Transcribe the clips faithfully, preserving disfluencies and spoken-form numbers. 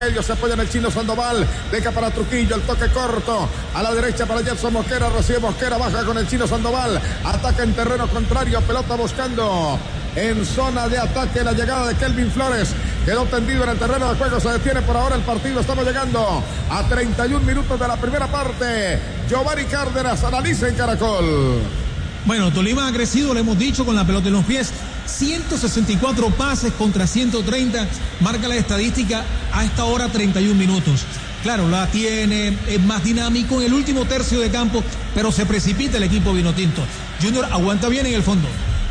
Ellos se apoyan el chino Sandoval, deja para Trujillo, el toque corto, a la derecha para Jetson Mosquera, recibe Mosquera, baja con el chino Sandoval, ataca en terreno contrario, pelota buscando en zona de ataque la llegada de Kelvin Flores, quedó tendido en el terreno de juego, se detiene por ahora el partido, estamos llegando a treinta y un minutos de la primera parte. Giovanni Cárdenas analiza en Caracol. Bueno, Tolima ha crecido, lo hemos dicho, con la pelota en los pies. ciento sesenta y cuatro pases contra ciento treinta. Marca la estadística a esta hora treinta y un minutos. Claro, la tiene, es más dinámico en el último tercio de campo, pero se precipita el equipo vinotinto. Junior aguanta bien en el fondo.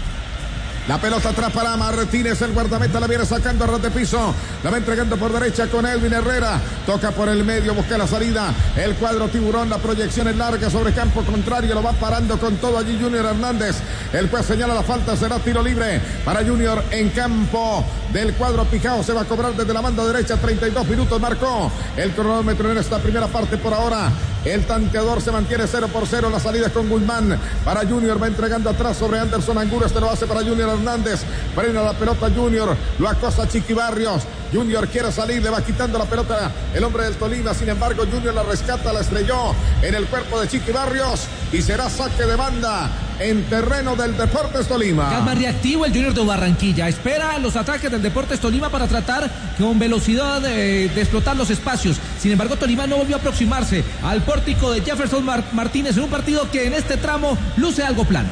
La pelota atrás para Martínez, el guardameta la viene sacando a ras de piso, la va entregando por derecha con Elvin Herrera, toca por el medio, busca la salida, el cuadro tiburón, la proyección es larga sobre campo contrario, lo va parando con todo allí Junior Hernández, el juez señala la falta, será tiro libre para Junior en campo del cuadro Pijao, se va a cobrar desde la banda derecha, treinta y dos minutos marcó el cronómetro en esta primera parte por ahora. El tanteador se mantiene cero por cero. La salida es con Guzmán para Junior. Va entregando atrás sobre Anderson Angulo. Este lo hace para Junior Hernández. Frena la pelota Junior. Lo acosa Chiqui Barrios. Junior quiere salir. Le va quitando la pelota el hombre del Tolima. Sin embargo, Junior la rescata. La estrelló en el cuerpo de Chiqui Barrios. Y será saque de banda en terreno del Deportes Tolima. Es más reactivo el Junior de Barranquilla. Espera los ataques del Deportes Tolima para tratar con velocidad de, de explotar los espacios. Sin embargo, Tolima no volvió a aproximarse al pórtico de Jefferson Mar- Martínez en un partido que en este tramo luce algo plano.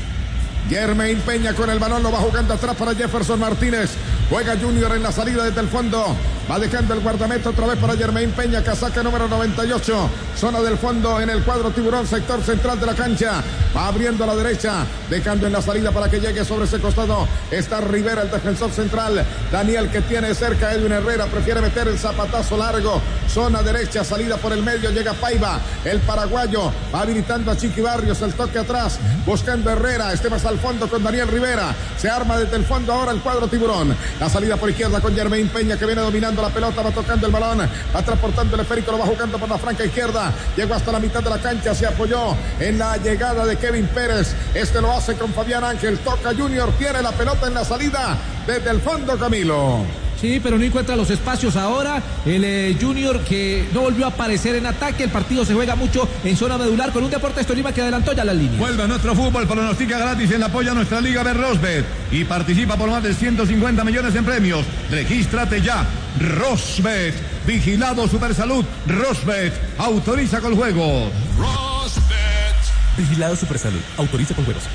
Germain Peña con el balón, lo va jugando atrás para Jefferson Martínez. Juega Junior en la salida desde el fondo. Va dejando el guardameta otra vez para Germain Peña, casaca número noventa y ocho. Zona del fondo en el cuadro tiburón, sector central de la cancha. Va abriendo a la derecha, dejando en la salida para que llegue sobre ese costado. Está Rivera, el defensor central. Daniel que tiene cerca a Edwin Herrera, prefiere meter el zapatazo largo. Zona derecha, salida por el medio, llega Paiva, el paraguayo. Va habilitando a Chiqui Barrios, el toque atrás, buscando Herrera. Este más al fondo con Daniel Rivera. Se arma desde el fondo ahora el cuadro tiburón. La salida por izquierda con Germain Peña que viene dominando la pelota, va tocando el balón, va transportando el esférico, lo va jugando por la franca izquierda. Llegó hasta la mitad de la cancha, se apoyó en la llegada de Kevin Pérez. Este lo hace con Fabián Ángel. Toca Junior, tiene la pelota en la salida desde el fondo, Camilo. Sí, pero no encuentra los espacios ahora. El eh, Junior que no volvió a aparecer en ataque. El partido se juega mucho en zona medular con un Deportes Tolima que adelantó ya las líneas. Vuelve a nuestro fútbol, pronostica gratis en apoyo a nuestra Liga de Rosbet y participa por más de ciento cincuenta millones en premios. Regístrate ya. Rosbet, vigilado Supersalud. Rosbet, autoriza con juegos. Rosbet, vigilado Supersalud, autoriza con juegos.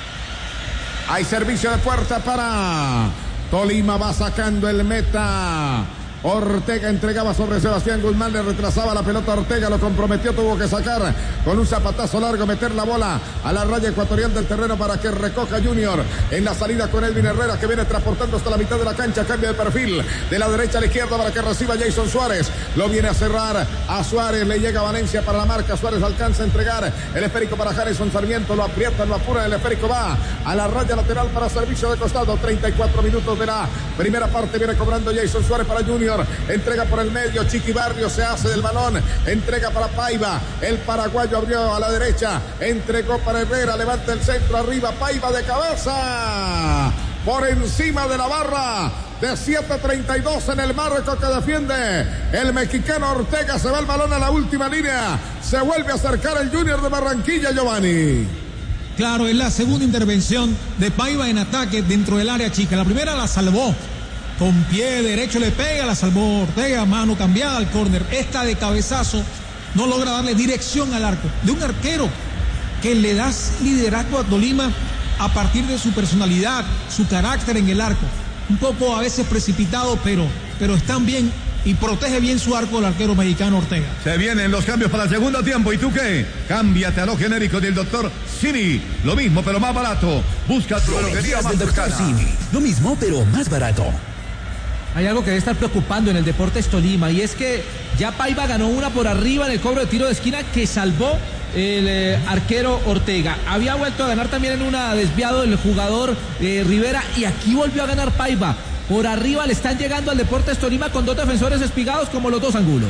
Hay servicio de puerta para Tolima, va sacando el meta. Ortega entregaba sobre Sebastián Guzmán, le retrasaba la pelota a Ortega, lo comprometió, tuvo que sacar con un zapatazo largo, meter la bola a la raya ecuatorial del terreno para que recoja Junior en la salida con Elvin Herrera que viene transportando hasta la mitad de la cancha, cambia de perfil de la derecha a la izquierda para que reciba Jason Suárez, lo viene a cerrar a Suárez, le llega Valencia para la marca, Suárez alcanza a entregar el esférico para Harrison Sarmiento, lo aprieta, lo apura, el esférico va a la raya lateral para servicio de costado, treinta y cuatro minutos de la primera parte, viene cobrando Jason Suárez para Junior. Entrega por el medio, Chiqui Barrios se hace del balón, entrega para Paiva, el paraguayo abrió a la derecha, entregó para Herrera, levanta el centro arriba, Paiva de cabeza, por encima de la barra, de siete treinta y dos en el marco que defiende el mexicano Ortega, se va el balón a la última línea, se vuelve a acercar el Junior de Barranquilla, Giovanni. Claro, es la segunda intervención de Paiva en ataque dentro del área chica, la primera la salvó. Con pie derecho le pega, la salvó Ortega, mano cambiada al córner. Esta de cabezazo no logra darle dirección al arco. De un arquero que le da liderazgo a Tolima a partir de su personalidad, su carácter en el arco. Un poco a veces precipitado, pero, pero están bien y protege bien su arco el arquero mexicano Ortega. Se vienen los cambios para el segundo tiempo. ¿Y tú qué? Cámbiate a lo genérico del doctor Simi. Lo mismo, pero más barato. Busca tu droguería más cercana. Simi. Lo mismo, pero más barato. Hay algo que debe estar preocupando en el Deportes Tolima y es que ya Paiva ganó una por arriba en el cobro de tiro de esquina que salvó el eh, arquero Ortega. Había vuelto a ganar también en una desviado el jugador eh, Rivera y aquí volvió a ganar Paiva. Por arriba le están llegando al Deportes Tolima con dos defensores espigados como los dos Angulo.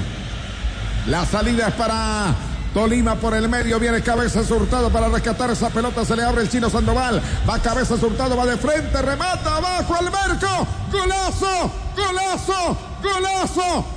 La salida es para Tolima por el medio, viene Cabezas Hurtado para rescatar esa pelota, se le abre el chino Sandoval, va Cabezas Hurtado, va de frente, remata abajo al marco, golazo, golazo, golazo,